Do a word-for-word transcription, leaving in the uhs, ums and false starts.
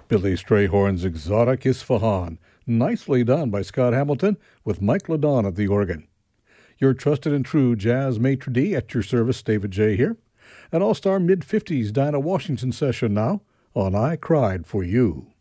Billy Strayhorn's Exotic Isfahan. Nicely done by Scott Hamilton with Mike Ladon at the organ. Your trusted and true jazz maitre d' at your service, David J. here. An all-star mid-fifties Dinah Washington session now on I Cried for You.